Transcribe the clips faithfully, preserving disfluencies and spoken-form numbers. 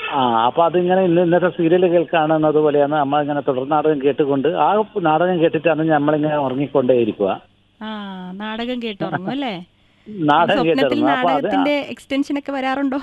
ആ അപ്പൊ അതിങ്ങനെ ഇന്ന് ഇന്നത്തെ സീരിയൽ കേൾക്കുകയാണെന്നത് പോലെയാണ് അമ്മ ഇങ്ങനെ തുടർ നാടകം കേട്ടുകൊണ്ട് ആ നാടകം കേട്ടിട്ടാണ് നമ്മളിങ്ങനെ ഉറങ്ങിക്കൊണ്ടേയിരിക്കുക. ആ നാടകം കേട്ടുറങ്ങും അല്ലേ? ഈ നാടകം സ്വപ്നത്തിൽ കേട്ടിറങ്ങും. അപ്പൊ അത് നാടകത്തിന്റെ എക്സ്റ്റൻഷൻ ഒക്കെ വരാറുണ്ടോ?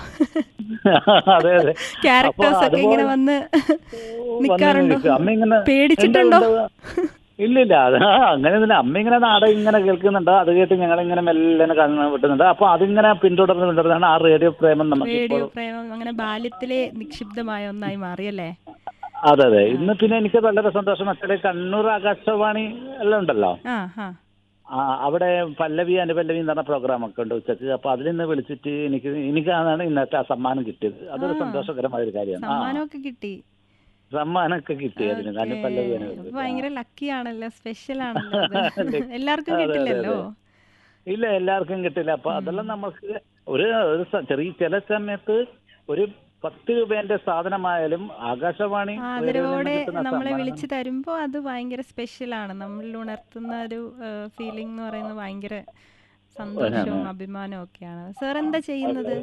അതെ അതെ. അപ്പൊ ക്യാരക്ടേഴ്സ് ഒക്കെ ഇങ്ങനെ അതുപോലെ വന്ന് വന്നിങ്ങനെ നിക്കാറുണ്ടോ? നിൽക്കും. അമ്മ ഇങ്ങനെ ഉണ്ട് പേടിച്ചിട്ടുണ്ടോ? ഉണ്ട്. ഇല്ലില്ല അത് അങ്ങനെ തന്നെ. അമ്മ ഇങ്ങനെ നാടകം ഇങ്ങനെ കേൾക്കുന്നുണ്ട്. അത് കേട്ട് ഞങ്ങളിങ്ങനെ മെല്ലെ കണ്ണ് വിട്ടുന്നുണ്ട്. അപ്പൊ അതിങ്ങനെ പിന്തുടർന്ന് പിന്തുടർന്നാണ് ആ റേഡിയോ പ്രേമം റേഡിയോ നമുക്കിപ്പോഴും. പ്രേമം അങ്ങനെ ബാല്യത്തിലെ നിക്ഷിപ്തമായ ഒന്നായി മാറിയല്ലേ? അതെ അതെ. ഇന്ന് ഓക്കെ. പിന്നെ എനിക്ക് വളരെ സന്തോഷം വെച്ചാല് കണ്ണൂർ ആകാശവാണി എല്ലാം ഉണ്ടല്ലോ. ആ ആ ആ അവിടെ പല്ലവി അനുപല്ലവി എന്ന് പറഞ്ഞ പ്രോഗ്രാം ഒക്കെ ഉണ്ട് ഉച്ചക്ക്. അപ്പൊ അതിൽ നിന്ന് വിളിച്ചിട്ട് എനിക്ക് എനിക്കാണ് ഇന്നത്തെ ആ സമ്മാനം കിട്ടിയത്. ആ അതൊരു സന്തോഷകരമായ ഒരു കാര്യമാണ്. ആ സമ്മാനമൊക്കെ കിട്ടി. സമ്മാനമൊക്കെ കിട്ടി അതിന് ഓക്കെ. അനുപല്ലവി അപ്പൊ അനുപല്ലവി. ആ ഭയങ്കര ലക്കി ആണല്ലോ, സ്പെഷ്യൽ ആണല്ലോ അത്. എല്ലാവർക്കും അതെ അതെ കിട്ടില്ലല്ലോ. അതെ. ഇല്ല എല്ലാവർക്കും കിട്ടില്ല. അപ്പൊ ഉം. അതെല്ലാം നമുക്ക് ഒരു ഒരു സ- ചെറിയ ചില സമയത്ത് ഒരു പത്ത് രൂപേന്റെ സാധനമായാലും ആകാശവാണി റേഡിയോയിൽ നിന്ന് ആദരവോടെ കിട്ടുന്ന നമ്മളെ സമ്മാനം. വിളിച്ച് തരുമ്പോൾ അത് ഭയങ്കര സ്പെഷ്യലാണ്. നമ്മളിൽ ഉണർത്തുന്ന ഒരു ഫീലിംഗ് എന്ന് പറയുന്നത് ഭയങ്കര സന്തോഷവും അഭിമാനവും ഒക്കെയാണ്. സാർ എന്താ ചെയ്യുന്നത്?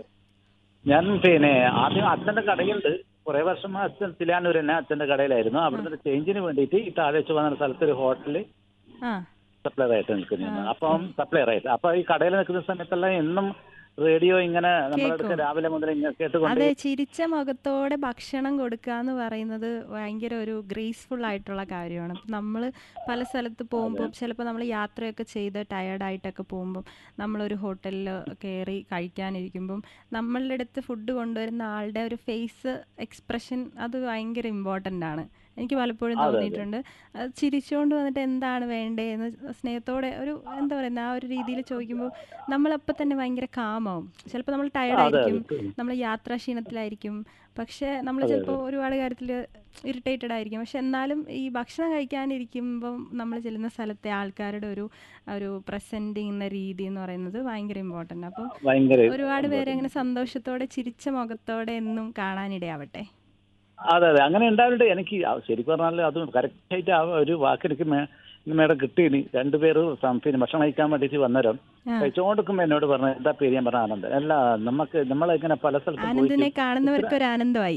ഞാൻ പിന്നെ ആദ്യം അച്ഛന്റെ കടയുണ്ട്. കുറെ വർഷം അച്ഛൻ തിലാനൂർ തന്നെ അച്ഛന്റെ കടയിലായിരുന്നു. ആ അവിടുന്ന് ഒരു ചേഞ്ചിന് വേണ്ടിയിട്ട് ഈ താഴെ വന്ന സ്ഥലത്ത് ഒരു ഹോട്ടലിൽ ആ സപ്ലയർ ആയിട്ട് നിൽക്കുന്നു. ഓക്കെ. അപ്പം സപ്ലയർ ആയിട്ട് അപ്പൊ ഈ കടയിൽ നിൽക്കുന്ന സമയത്തെല്ലാം എന്നും റേഡിയോ ഇങ്ങനെ നമ്മുടെ അടുത്ത് കേൾക്കും. രാവിലെ മുതൽ ഇങ്ങനെ കേട്ടുകൊണ്ട്. അതെ, ചിരിച്ച മുഖത്തോടെ ഭക്ഷണം കൊടുക്കുക എന്ന് പറയുന്നത് ഭയങ്കര ഒരു ഗ്രേസ്ഫുൾ ആയിട്ടുള്ള കാര്യമാണ്. ഇപ്പം നമ്മൾ പല സ്ഥലത്ത് അതെ പോകുമ്പോൾ ചിലപ്പോൾ നമ്മൾ യാത്രയൊക്കെ ചെയ്ത് ടയേർഡായിട്ടൊക്കെ പോകുമ്പം നമ്മളൊരു ഹോട്ടലിൽ കയറി കഴിക്കാനിരിക്കുമ്പം നമ്മളുടെ അടുത്ത് ഫുഡ് കൊണ്ടുവരുന്ന ആളുടെ ഒരു ഫേസ് എക്സ്പ്രഷൻ അത് ഭയങ്കര ഇമ്പോർട്ടൻ്റ് ആണ്. എനിക്ക് പലപ്പോഴും അതെ അതെ തോന്നിയിട്ടുണ്ട്. അത് ചിരിച്ചുകൊണ്ട് വന്നിട്ട് എന്താണ് വേണ്ടേ എന്ന് സ്നേഹത്തോടെ ഒരു എന്താ പറയുന്നത് ആ ഒരു രീതിയിൽ ചോദിക്കുമ്പോൾ നമ്മളപ്പം തന്നെ ഭയങ്കര കാമാവും. ചിലപ്പോൾ നമ്മൾ അതെ ടയേർഡായിരിക്കും, അതെ നമ്മൾ യാത്രാക്ഷീണത്തിലായിരിക്കും, പക്ഷേ നമ്മൾ അതെ ചിലപ്പോൾ അതെ ഒരുപാട് കാര്യത്തിൽ ഇറിറ്റേറ്റഡ് ആയിരിക്കും. പക്ഷെ എന്നാലും ഈ ഭക്ഷണം കഴിക്കാനിരിക്കുമ്പം നമ്മൾ ചെല്ലുന്ന സ്ഥലത്തെ ആൾക്കാരുടെ ഒരു ഒരു പ്രസൻറ്റ് ചെയ്യുന്ന രീതി എന്ന് പറയുന്നത് ഭയങ്കര ഇമ്പോർട്ടൻ്റ്. അപ്പം ഭയങ്കര ഒരുപാട് പേരെ അങ്ങനെ ഇമ്പോർട്ടൻ്റ്. സന്തോഷത്തോടെ ചിരിച്ച മുഖത്തോടെ എന്നും കാണാനിടയാവട്ടെ. അതെ അതെ അങ്ങനെ ഉണ്ടാവില്ല. എനിക്ക് ആ ശരിക്കും പറഞ്ഞാൽ അത് കറക്റ്റായിട്ട് ആ ഒരു വാക്കെനിക്ക് മേ മേഡം കിട്ടീനി. രണ്ടുപേരും സം- പിന്നെ ഭക്ഷണം കഴിക്കാൻ വേണ്ടിയിട്ട് വന്നേരം ആ കഴിച്ചോണ്ടിരിക്കുമ്പോൾ എന്നോട് പറഞ്ഞു എന്താ പേര്. ഞാൻ പറഞ്ഞ ആനന്ദ്. അല്ല നമുക്ക് നമ്മളിങ്ങനെ പല സ്ഥലത്തും പോയിട്ട് ആനന്ദിനെ ഇത്ര കാണുന്നവർക്ക് ഒരു ആനന്ദമായി.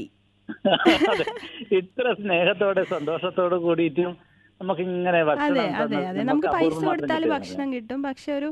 അതെ ഇത്ര സ്നേഹത്തോടെ സന്തോഷത്തോടെ കൂടിയിട്ടും നമുക്ക് ഇങ്ങനെ അതെ ഭക്ഷണം അതെ തന്നത് അതെ നമുക്ക് നമുക്ക് പൈസ അപൂർവം മാത്രം കൊടുത്താൽ കിട്ടിയതാണ്. ഭക്ഷണം കിട്ടും, പക്ഷെ ഒരു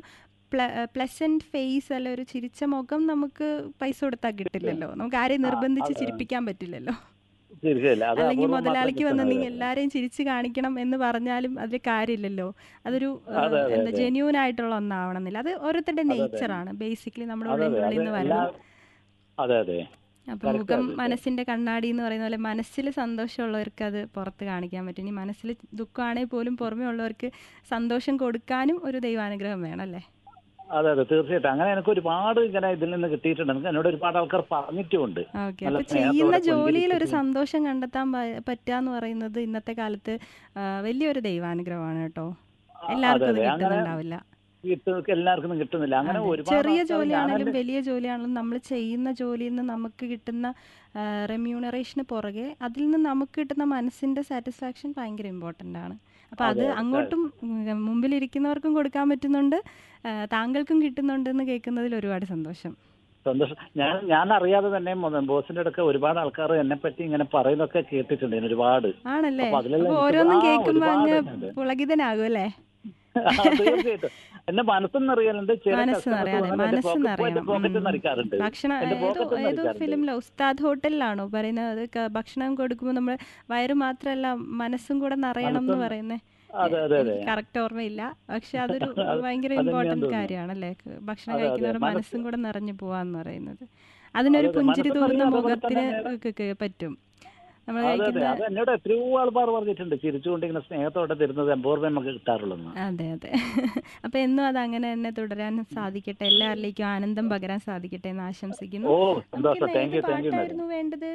പ്ലസന്റ് ഫേസ് അല്ല ഒരു ചിരിച്ച മുഖം നമുക്ക് പൈസ കൊടുത്താൽ കിട്ടില്ലല്ലോ. നമുക്ക് ആരെയും ആ, നിർബന്ധിച്ച് അത് ചിരിപ്പിക്കാൻ പറ്റില്ലല്ലോ. ശരിയല്ല. അത് അല്ലെങ്കിൽ അപൂർവം മാത്രം മുതലാളിക്ക് വന്ന് കിട്ടുന്ന നീ കാര്യമാണ്. എല്ലാവരെയും ചിരിച്ച് കാണിക്കണം എന്ന് പറഞ്ഞാലും അതിൽ കാര്യമില്ലല്ലോ. അതൊരു അതെ ഏഹ്, അതെ എന്താ അതെ ജെന്യൂൻ ആയിട്ടുള്ള ഒന്നാവണമെന്നില്ല. അത് ഓരോരുത്തരുടെ അതെ അതെ നേച്ചറാണ്, ബേസിക്കലി നമ്മുടെ അതെ ഉള്ളിൻ്റെ അതെ ഉള്ളിൽ അത് നിന്ന് എല്ലാ വരണം. അതെ അതെ അപ്പം കറക്റ്റ് മുഖം അത് ശരി. മനസ്സിൻ്റെ കണ്ണാടി എന്ന് പറയുന്ന പോലെ മനസ്സിൽ സന്തോഷമുള്ളവർക്ക് അത് പുറത്ത് കാണിക്കാൻ പറ്റും. ഇനി മനസ്സിൽ ദുഃഖമാണെങ്കിൽ പോലും പുറമേ ഉള്ളവർക്ക് സന്തോഷം കൊടുക്കാനും ഒരു ദൈവാനുഗ്രഹം വേണം അല്ലേ? അതെ അതെ തീർച്ചയായിട്ടും. അങ്ങനെ എനിക്ക് ഒരുപാട് ഇങ്ങനെ ഇതിൽ നിന്ന് കിട്ടിയിട്ടുണ്ട്. എനിക്ക് എന്നോട് ഒരുപാട് ആൾക്കാർ പറഞ്ഞിട്ടുമുണ്ട്. ഓക്കെ. നല്ല അപ്പോൾ ചെയ്യുന്ന സ്നേഹത്തോടെ ജോലിയിൽ ഒരു പുഞ്ചിരിച്ചിട്ട്. സന്തോഷം കണ്ടെത്താൻ പ- പറ്റുക എന്ന് പറയുന്നത് ഇന്നത്തെ കാലത്ത് ആ, വലിയൊരു ദൈവാനുഗ്രഹമാണ് കേട്ടോ. ആ, അതെ എല്ലാവർക്കും അത് അതെ അങ്ങനെ കിട്ടുന്നുണ്ടാവില്ല. കിട്ടുന്ന എല്ലാവർക്കും കിട്ടുന്നില്ല. അങ്ങനെ അതെ, ഒരുപാട് ചെറിയ ആൾക്കാർ ജോലിയാണെങ്കിലും ഞാനെന്റെ വലിയ ജോലിയാണെങ്കിലും നമ്മൾ ചെയ്യുന്ന ജോലിയിൽ നിന്ന് നമുക്ക് കിട്ടുന്ന റെമ്യൂണറേഷന് പുറകെ അതിൽ നിന്ന് നമുക്ക് കിട്ടുന്ന മനസ്സിൻ്റെ സാറ്റിസ്ഫാക്ഷൻ ഭയങ്കര ഇമ്പോർട്ടൻ്റ് ആണ്. അപ്പോൾ അത് അതെ അതെ അങ്ങോട്ടും ഉം, മുമ്പിലിരിക്കുന്നവർക്കും കൊടുക്കാൻ പറ്റുന്നുണ്ട്, ആ, താങ്കൾക്കും കിട്ടുന്നുണ്ടെന്ന് കേൾക്കുന്നതിൽ ഒരുപാട് സന്തോഷം. സന്തോഷം. ഞാൻ ഞാൻ അറിയാതെ തന്നെ മൊ- ബോസിന്റെ അടുക്ക ഒരുപാട് ആൾക്കാർ എന്നെ പറ്റി ഇങ്ങനെ പറയുന്നതൊക്കെ കേട്ടിട്ടുണ്ട് ഞാൻ ഒരുപാട്. ആണല്ലേ? അപ്പൊ അതിലെല്ലാം അപ്പോൾ എനിക്ക് ആ ഓരോന്നും കേൾക്കുമ്പോൾ ഒരുപാട് അങ്ങ് ഉണ്ട്. പുളകിതനാകും അല്ലേ? ആ, തീർച്ചയായിട്ടും എന്റെ മനസ്സും നിറയലുണ്ട്. ചില മനസ്സ് കസ്റ്റമേഴ്സ് നിറയാതെ വന്നാൽ എന്റെ മനസ്സ് പോക്കറ്റ് എന്റെ നിറയണം. പോക്കറ്റ് ഉം. നിറയ്ക്കാറുണ്ട്. ഭക്ഷണം എന്റെ ഏതോ പോക്കറ്റും ഏതോ നിറയ്ക്കാറുണ്ട്. ഫിലിമിലെ ഉസ്താദ് ഹോട്ടലിലാണോ പറയുന്നത്? അത് ക- ഭക്ഷണം കൊടുക്കുമ്പോൾ നമ്മൾ വയറ് മാത്രമല്ല മനസ്സും കൂടെ നിറയണം എന്ന് മനസ്സും പറയുന്നത്. അതെ അതെ അതെ എനിക്ക് കറക്റ്റ് ഓർമ്മയില്ല, പക്ഷെ അതൊരു അത് ഭയങ്കര അതന്നെയാന്ന് ഇമ്പോർട്ടൻറ്റ് തോന്നുന്നു. കാര്യമാണല്ലേ? ക- ഭക്ഷണം അതെ അതെ കഴിക്കുന്നവരുടെ മനസ്സ് മനസ്സും കൂടെ നിറഞ്ഞു പോവാന്ന് പറയുന്നത്. അതെ അതിനൊരു അതെ പുഞ്ചിരി മനസ്സും തൂകുന്ന നിറയും. അതേപോലെ തന്നെ മുഖത്തിന് മേഡം ക- ക- പറ്റും നമ്മൾ അതെ അതെ കഴിക്കുന്ന. അത് എന്നോട് എത്രയോ ആൾക്കാർ പറഞ്ഞിട്ടുണ്ട് ചിരിച്ചുകൊണ്ട് ഇങ്ങനെ സ്നേഹത്തോടെ തരുന്നത് അപൂർവം നമുക്ക് കിട്ടാറുള്ളൂ. അതെ അതെ. അപ്പോൾ എന്നും അത് അങ്ങനെ തന്നെ തുടരാൻ സാധിക്കട്ടെ, എല്ലാവരിലേക്കും ആനന്ദം പകരാൻ സാധിക്കട്ടെ എന്ന് ആശംസിക്കുന്നു. ഓ നമുക്കിന്ന് സന്തോഷം. ഏത് thank you thank you madam. പാട്ടായിരുന്നു വേണ്ടത്?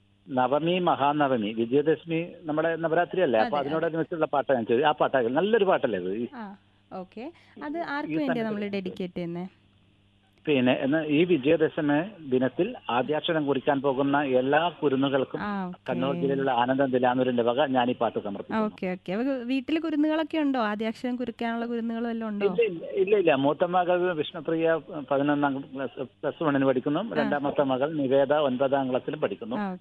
നവമി മഹാനവമി വിജയദശമി നമ്മുടെ നവരാത്രി അല്ലേ. അപ്പൊ അതെ അതെ. അതിനോടനുബന്ധിച്ചുള്ള പാട്ടാണ് ഞാൻ ചോദിച്ചത്. ആ പാട്ടാണ് നല്ലൊരു പാട്ടല്ലേ അത്. ഈ ആ ഓക്കെ. അത് ഈ ആർക്ക് വേണ്ടിയാണ് നമ്മൾ സമയത്ത് ഡെഡിക്കേറ്റ് ചെയ്യുന്നത്? പിന്നെ എന്ന് ഈ വിജയദശമി ദിനത്തിൽ ആദ്യാക്ഷരം കുറിക്കാൻ പോകുന്ന എല്ലാ കുരുന്നുകൾക്കും ആ ഓക്കെ. കണ്ണൂർ ജില്ലയിലുള്ള ആനന്ദം ദിലാനൂരിന്റെ വക ഞാൻ ഈ പാട്ട് സമർപ്പിക്കുന്നു. Okay okay. അപ്പോൾ വീട്ടിൽ കുരുന്നുകളൊക്കെ ഉണ്ടോ? ആദ്യാക്ഷരം കുറിക്കാനുള്ള കുരുന്നുകൾ വല്ലതും ഉണ്ടോ? ഇല്ല ഇല്ല ഇല്ല ഇല്ല. മൂത്ത മകൾ വിഷ്ണുപ്രിയ പതിനൊന്നാം ക്ലാസ് പ്ലസ് വണ്ണിന് പഠിക്കുന്നു. ആ രണ്ടാമത്തെ മകൾ നിവേദ ഒൻപതാം ക്ലാസ്സിലും പഠിക്കുന്നു. ആ